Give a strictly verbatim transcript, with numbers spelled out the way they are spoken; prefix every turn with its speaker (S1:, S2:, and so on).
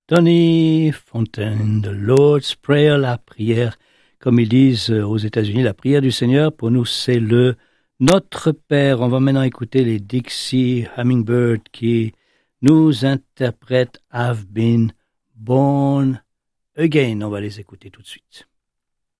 S1: Tony Fontaine, The Lord's Prayer, la prière, comme ils disent aux États-Unis, la prière du Seigneur, pour nous c'est le Notre Père. On va maintenant écouter les Dixie Hummingbird qui nous interprètent I've Been Born Again. On va les écouter tout de suite.